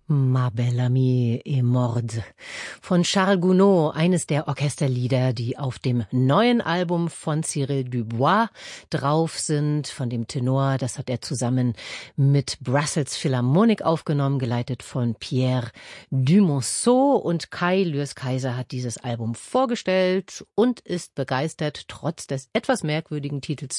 Ma belle amie et morde von Charles Gounod, eines der Orchesterlieder, die auf dem neuen Album von Cyril Dubois drauf sind, von dem Tenor. Das hat er zusammen mit Brussels Philharmonic aufgenommen, geleitet von Pierre Dumonceau, und Kai Lürs-Kaiser hat dieses Album vorgestellt und ist begeistert, trotz des etwas merkwürdigen Titels